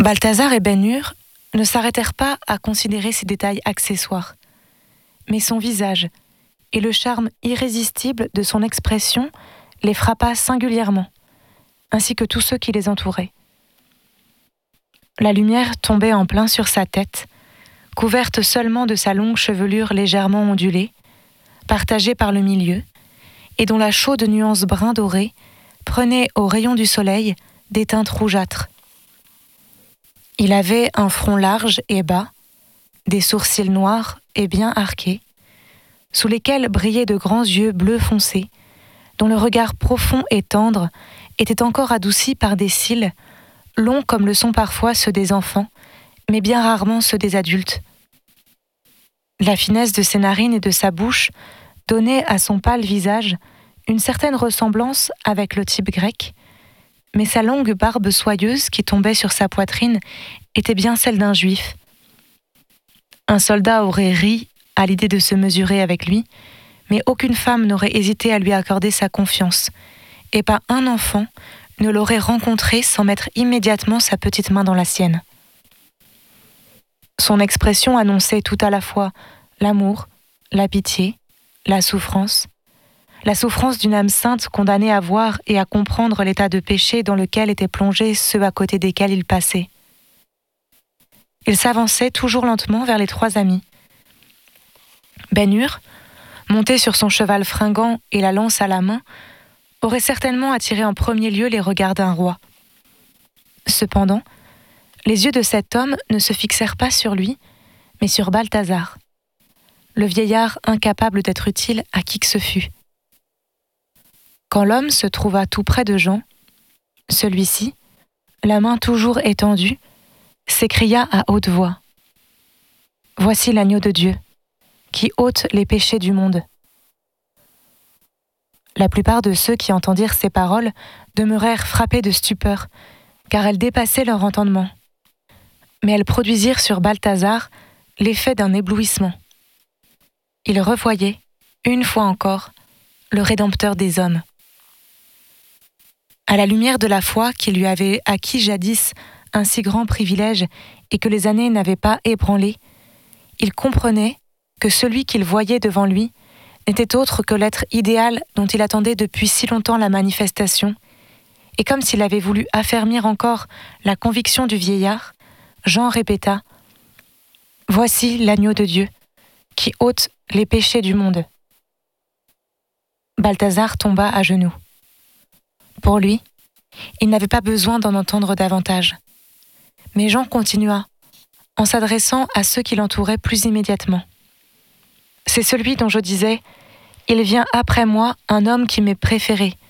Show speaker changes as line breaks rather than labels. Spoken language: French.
Balthazar et Ben-Hur ne s'arrêtèrent pas à considérer ces détails accessoires, mais son visage et le charme irrésistible de son expression les frappa singulièrement, ainsi que tous ceux qui les entouraient. La lumière tombait en plein sur sa tête, couverte seulement de sa longue chevelure légèrement ondulée, partagée par le milieu, et dont la chaude nuance brun doré prenait aux rayons du soleil des teintes rougeâtres. Il avait un front large et bas, des sourcils noirs et bien arqués, sous lesquels brillaient de grands yeux bleu foncé, dont le regard profond et tendre était encore adouci par des cils, longs comme le sont parfois ceux des enfants, mais bien rarement ceux des adultes. La finesse de ses narines et de sa bouche donnait à son pâle visage une certaine ressemblance avec le type grec, mais sa longue barbe soyeuse qui tombait sur sa poitrine était bien celle d'un juif. Un soldat aurait ri à l'idée de se mesurer avec lui, mais aucune femme n'aurait hésité à lui accorder sa confiance, et pas un enfant ne l'aurait rencontré sans mettre immédiatement sa petite main dans la sienne. Son expression annonçait tout à la fois l'amour, la pitié, la souffrance d'une âme sainte condamnée à voir et à comprendre l'état de péché dans lequel étaient plongés ceux à côté desquels il passait. Il s'avançait toujours lentement vers les trois amis. Ben-Hur, monté sur son cheval fringant et la lance à la main, aurait certainement attiré en premier lieu les regards d'un roi. Cependant, les yeux de cet homme ne se fixèrent pas sur lui, mais sur Balthazar, le vieillard incapable d'être utile à qui que ce fût. Quand l'homme se trouva tout près de Jean, celui-ci, la main toujours étendue, s'écria à haute voix : « Voici l'agneau de Dieu, qui ôte les péchés du monde. » La plupart de ceux qui entendirent ces paroles demeurèrent frappés de stupeur, car elles dépassaient leur entendement. Mais elles produisirent sur Balthazar l'effet d'un éblouissement. Il revoyait, une fois encore, le Rédempteur des hommes. À la lumière de la foi qui lui avait acquis jadis un si grand privilège et que les années n'avaient pas ébranlé, il comprenait que celui qu'il voyait devant lui n'était autre que l'être idéal dont il attendait depuis si longtemps la manifestation, et comme s'il avait voulu affermir encore la conviction du vieillard, Jean répéta : « Voici l'agneau de Dieu, qui ôte les péchés du monde. » Balthazar tomba à genoux. Pour lui, il n'avait pas besoin d'en entendre davantage. Mais Jean continua, en s'adressant à ceux qui l'entouraient plus immédiatement. « C'est celui dont je disais : il vient après moi un homme qui m'est préféré,